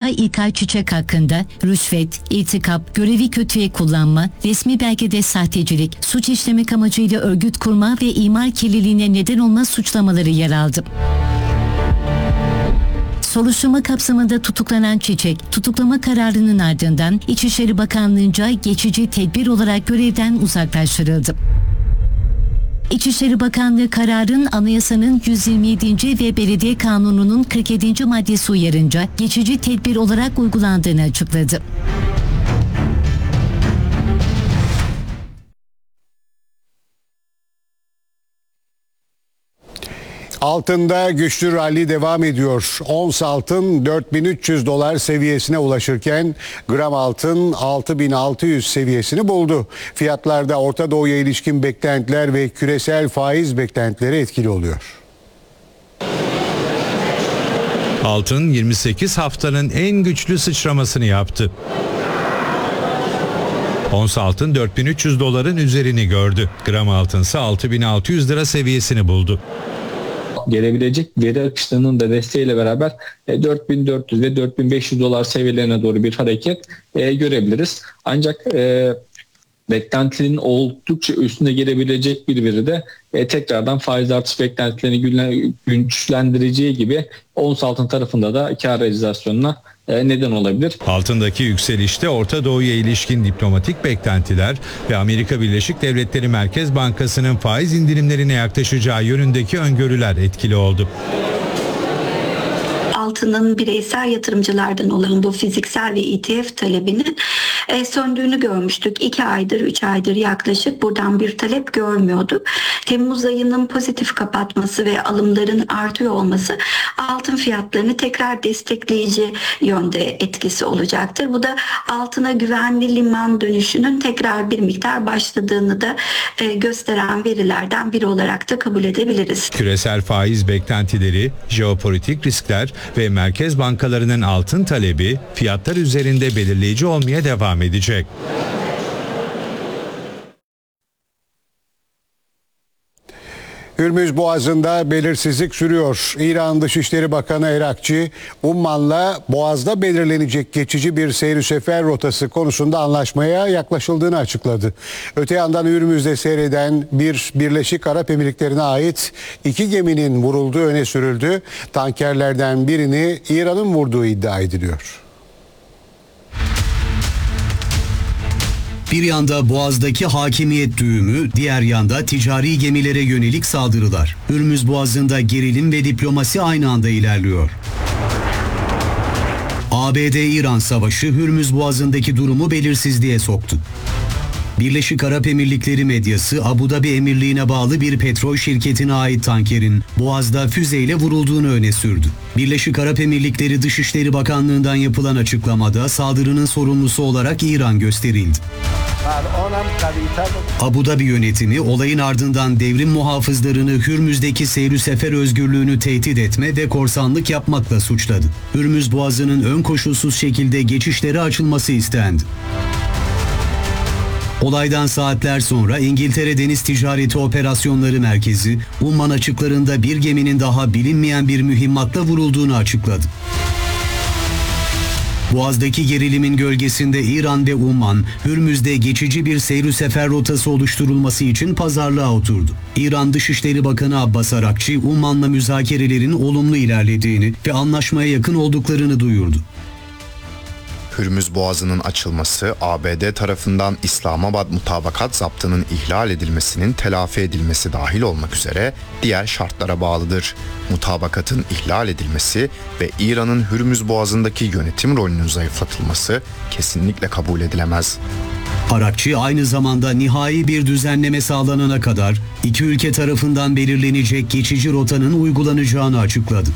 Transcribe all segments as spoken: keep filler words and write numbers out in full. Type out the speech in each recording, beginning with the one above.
İlkay Çiçek hakkında rüşvet, iltikap, görevi kötüye kullanma, resmi belgede sahtecilik, suç işlemek amacıyla örgüt kurma ve imar kirliliğine neden olma suçlamaları yer aldı. Soruşturma kapsamında tutuklanan Çiçek, tutuklama kararının ardından İçişleri Bakanlığı'nca geçici tedbir olarak görevden uzaklaştırıldı. İçişleri Bakanlığı kararın anayasanın yüz yirmi yedinci ve Belediye Kanunu'nun kırk yedinci maddesi uyarınca geçici tedbir olarak uygulandığını açıkladı. Altında güçlü rally devam ediyor. Ons altın dört bin üç yüz dolar seviyesine ulaşırken gram altın altı bin altı yüz seviyesini buldu. Fiyatlarda Orta Doğu'ya ilişkin beklentiler ve küresel faiz beklentileri etkili oluyor. Altın yirmi sekiz haftanın en güçlü sıçramasını yaptı. Ons altın dört bin üç yüz doların üzerini gördü. Gram altınsa altı bin altı yüz lira seviyesini buldu. Gelebilecek veri akışlarının da desteğiyle beraber dört bin dört yüz ve dört bin beş yüz dolar seviyelerine doğru bir hareket e, görebiliriz. Ancak e, beklentinin oldukça üstünde gelebilecek bir veri de e, tekrardan faiz artış beklentilerini güçlendireceği gibi ons altın tarafında da kar realizasyonuna e, neden olabilir. Altındaki yükselişte Orta Doğu'ya ilişkin diplomatik beklentiler ve Amerika Birleşik Devletleri Merkez Bankası'nın faiz indirimlerine yaklaşacağı yönündeki öngörüler etkili oldu. Altının bireysel yatırımcılardan olan bu fiziksel ve E T F talebinin e, söndüğünü görmüştük. iki aydır, üç aydır yaklaşık buradan bir talep görmüyorduk. Temmuz ayının pozitif kapatması ve alımların artıyor olması altın fiyatlarını tekrar destekleyici yönde etkisi olacaktır. Bu da altına güvenli liman dönüşünün tekrar bir miktar başladığını da e, gösteren verilerden biri olarak da kabul edebiliriz. Küresel faiz beklentileri, jeopolitik riskler ve merkez bankalarının altın talebi fiyatlar üzerinde belirleyici olmaya devam edecek. Hürmüz Boğazı'nda belirsizlik sürüyor. İran Dışişleri Bakanı Erakçı, Umman'la Boğaz'da belirlenecek geçici bir seyir sefer rotası konusunda anlaşmaya yaklaşıldığını açıkladı. Öte yandan Hürmüz'de seyreden bir Birleşik Arap Emirlikleri'ne ait iki geminin vurulduğu öne sürüldü. Tankerlerden birini İran'ın vurduğu iddia ediliyor. Bir yanda Boğaz'daki hakimiyet düğümü, diğer yanda ticari gemilere yönelik saldırılar. Hürmüz Boğazı'nda gerilim ve diplomasi aynı anda ilerliyor. A B D-İran savaşı Hürmüz Boğazı'ndaki durumu belirsizliğe soktu. Birleşik Arap Emirlikleri medyası Abu Dhabi Emirliği'ne bağlı bir petrol şirketine ait tankerin Boğaz'da füzeyle vurulduğunu öne sürdü. Birleşik Arap Emirlikleri Dışişleri Bakanlığı'ndan yapılan açıklamada saldırının sorumlusu olarak İran gösterildi. Abu Dhabi yönetimi olayın ardından devrim muhafızlarını Hürmüz'deki seyri sefer özgürlüğünü tehdit etme ve korsanlık yapmakla suçladı. Hürmüz Boğazı'nın ön koşulsuz şekilde geçişlere açılması istendi. Olaydan saatler sonra İngiltere Deniz Ticareti Operasyonları Merkezi, Umman açıklarında bir geminin daha bilinmeyen bir mühimmatla vurulduğunu açıkladı. Boğaz'daki gerilimin gölgesinde İran ve Umman, Hürmüz'de geçici bir seyri sefer rotası oluşturulması için pazarlığa oturdu. İran Dışişleri Bakanı Abbas Arakçı, Umman'la müzakerelerin olumlu ilerlediğini ve anlaşmaya yakın olduklarını duyurdu. Hürmüz Boğazı'nın açılması, A B D tarafından İslamabad Mutabakat Zaptı'nın ihlal edilmesinin telafi edilmesi dahil olmak üzere diğer şartlara bağlıdır. Mutabakatın ihlal edilmesi ve İran'ın Hürmüz Boğazı'ndaki yönetim rolünün zayıflatılması kesinlikle kabul edilemez. Arakçı aynı zamanda nihai bir düzenleme sağlanana kadar iki ülke tarafından belirlenecek geçici rotanın uygulanacağını açıkladı.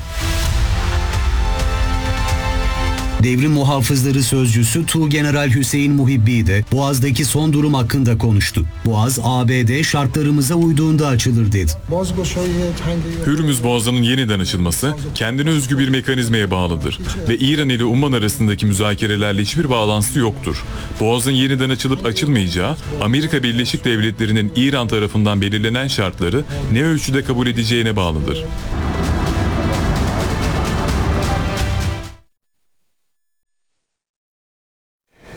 Devrim Muhafızları Sözcüsü Tuğgeneral Hüseyin Muhibbi de Boğaz'daki son durum hakkında konuştu. Boğaz, A B D şartlarımıza uyduğunda açılır dedi. Hürmüz Boğazı'nın yeniden açılması kendine özgü bir mekanizmaya bağlıdır ve İran ile Umman arasındaki müzakerelerle hiçbir bağlantısı yoktur. Boğaz'ın yeniden açılıp açılmayacağı, Amerika Birleşik Devletleri'nin İran tarafından belirlenen şartları ne ölçüde kabul edeceğine bağlıdır.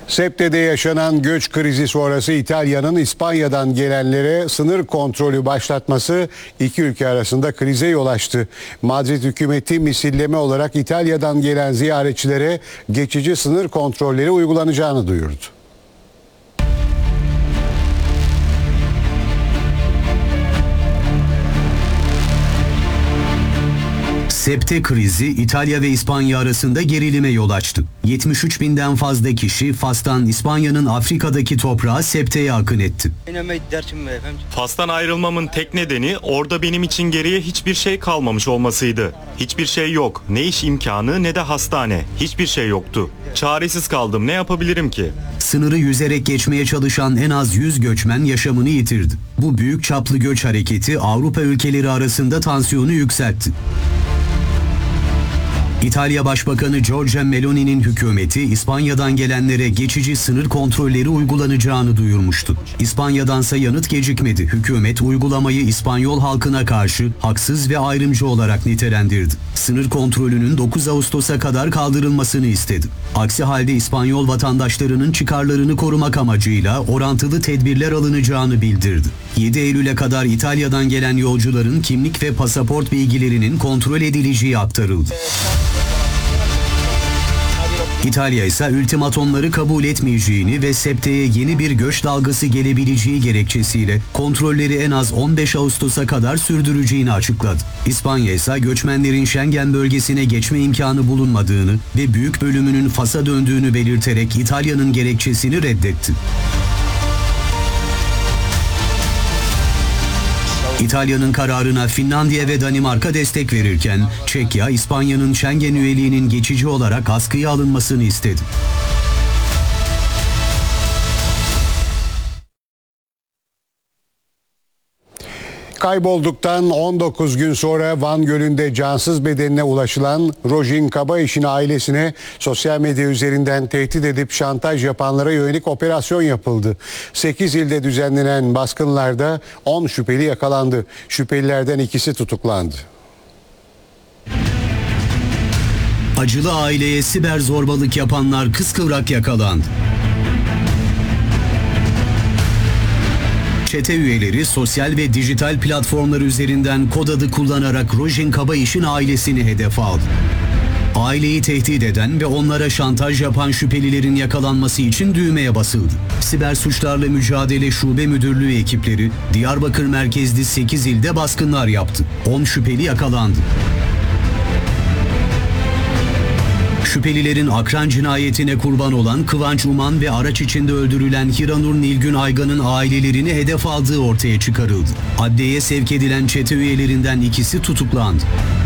Septe'de yaşanan göç krizi sonrası İtalya'nın İspanya'dan gelenlere sınır kontrolü başlatması iki ülke arasında krize yol açtı. Madrid hükümeti misilleme olarak İtalya'dan gelen ziyaretçilere geçici sınır kontrolleri uygulanacağını duyurdu. Septe krizi İtalya ve İspanya arasında gerilime yol açtı. yetmiş üç binden fazla kişi Fas'tan İspanya'nın Afrika'daki toprağı Septe'ye akın etti. Fas'tan ayrılmamın tek nedeni orada benim için geriye hiçbir şey kalmamış olmasıydı. Hiçbir şey yok. Ne iş imkanı ne de hastane. Hiçbir şey yoktu. Çaresiz kaldım. Ne yapabilirim ki? Sınırı yüzerek geçmeye çalışan en az yüz göçmen yaşamını yitirdi. Bu büyük çaplı göç hareketi Avrupa ülkeleri arasında tansiyonu yükseltti. İtalya Başbakanı Giorgia Meloni'nin hükümeti İspanya'dan gelenlere geçici sınır kontrolleri uygulanacağını duyurmuştu. İspanya'dansa yanıt gecikmedi. Hükümet uygulamayı İspanyol halkına karşı haksız ve ayrımcı olarak nitelendirdi. Sınır kontrolünün dokuz Ağustos'a kadar kaldırılmasını istedi. Aksi halde İspanyol vatandaşlarının çıkarlarını korumak amacıyla orantılı tedbirler alınacağını bildirdi. yedi Eylül'e kadar İtalya'dan gelen yolcuların kimlik ve pasaport bilgilerinin kontrol edileceği aktarıldı. İtalya ise ultimatomları kabul etmeyeceğini ve Septe'ye yeni bir göç dalgası gelebileceği gerekçesiyle kontrolleri en az on beş Ağustos'a kadar sürdüreceğini açıkladı. İspanya ise göçmenlerin Schengen bölgesine geçme imkanı bulunmadığını ve büyük bölümünün Fas'a döndüğünü belirterek İtalya'nın gerekçesini reddetti. İtalya'nın kararına Finlandiya ve Danimarka destek verirken Çekya, İspanya'nın Schengen üyeliğinin geçici olarak askıya alınmasını istedi. Kaybolduktan on dokuz gün sonra Van Gölü'nde cansız bedenine ulaşılan Rojin Kabayiş'in ailesine sosyal medya üzerinden tehdit edip şantaj yapanlara yönelik operasyon yapıldı. sekiz ilde düzenlenen baskınlarda on şüpheli yakalandı. Şüphelilerden ikisi tutuklandı. Acılı aileye siber zorbalık yapanlar kıskıvrak yakalandı. Çete üyeleri sosyal ve dijital platformlar üzerinden kod adı kullanarak Rojin Kabayiş'in ailesini hedef aldı. Aileyi tehdit eden ve onlara şantaj yapan şüphelilerin yakalanması için düğmeye basıldı. Siber Suçlarla Mücadele Şube Müdürlüğü ekipleri Diyarbakır merkezli sekiz ilde baskınlar yaptı. on şüpheli yakalandı. Şüphelilerin akran cinayetine kurban olan Kıvanç Uman ve araç içinde öldürülen Hiranur Nilgün Aygan'ın ailelerini hedef aldığı ortaya çıkarıldı. Adliyeye sevk edilen çete üyelerinden ikisi tutuklandı.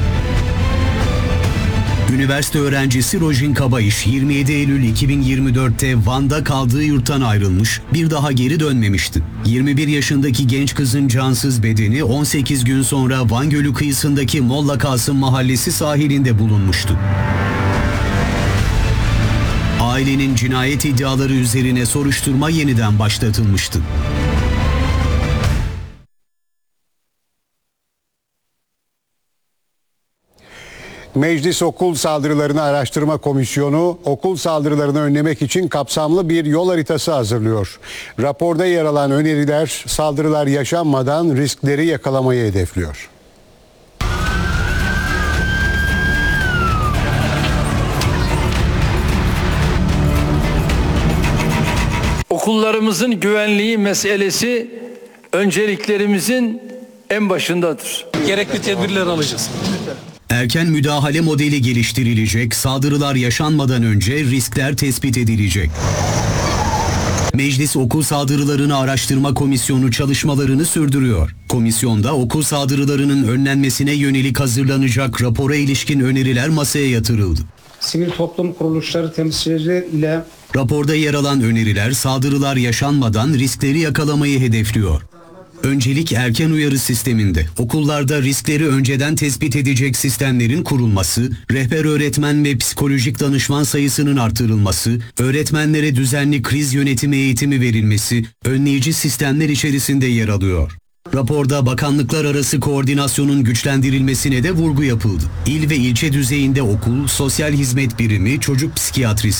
Üniversite öğrencisi Rojin Kabayiş yirmi yedi Eylül iki bin yirmi dört'te Van'da kaldığı yurttan ayrılmış, bir daha geri dönmemişti. yirmi bir yaşındaki genç kızın cansız bedeni on sekiz gün sonra Van Gölü kıyısındaki Molla Kasım Mahallesi sahilinde bulunmuştu. Ailenin cinayet iddiaları üzerine soruşturma yeniden başlatılmıştı. Meclis Okul Saldırılarını Araştırma Komisyonu okul saldırılarını önlemek için kapsamlı bir yol haritası hazırlıyor. Raporda yer alan öneriler saldırılar yaşanmadan riskleri yakalamayı hedefliyor. Okullarımızın güvenliği meselesi önceliklerimizin en başındadır. Gerekli tedbirler alacağız. Erken müdahale modeli geliştirilecek, saldırılar yaşanmadan önce riskler tespit edilecek. Meclis Okul Saldırılarını Araştırma Komisyonu çalışmalarını sürdürüyor. Komisyonda okul saldırılarının önlenmesine yönelik hazırlanacak rapora ilişkin öneriler masaya yatırıldı. Sivil toplum kuruluşları temsilcileri ile raporda yer alan öneriler saldırılar yaşanmadan riskleri yakalamayı hedefliyor. Öncelik erken uyarı sisteminde okullarda riskleri önceden tespit edecek sistemlerin kurulması, rehber öğretmen ve psikolojik danışman sayısının artırılması, öğretmenlere düzenli kriz yönetimi eğitimi verilmesi, önleyici sistemler içerisinde yer alıyor. Raporda bakanlıklar arası koordinasyonun güçlendirilmesine de vurgu yapıldı. İl ve ilçe düzeyinde okul, sosyal hizmet birimi, çocuk psikiyatrisi,